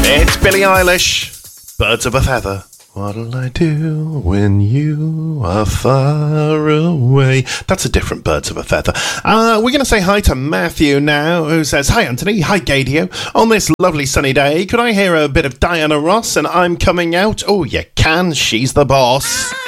It's Billie Eilish, Birds of a Feather. What'll I do when you are far away? That's a different Birds of a Feather. We're going to say hi to Matthew now, who says, "Hi Anthony, hi Gadio. On this lovely sunny day, could I hear a bit of Diana Ross and I'm Coming Out?" Oh, you can, she's the boss.